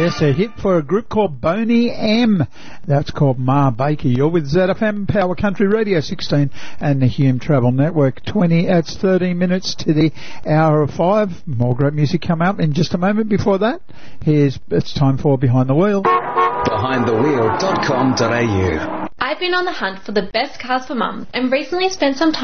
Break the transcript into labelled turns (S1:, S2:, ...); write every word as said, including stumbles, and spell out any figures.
S1: Yes, a hit for a group called Boney M. That's called Ma Baker. You're with Z F M, Power Country Radio sixteen and the Hume Travel Network twenty. It's thirteen minutes to the hour of five. More great music come up in just a moment. Before that, here's it's time for Behind the Wheel.
S2: behind the wheel dot com dot a u.
S3: I've been on the hunt for the best cars for mums and recently spent some time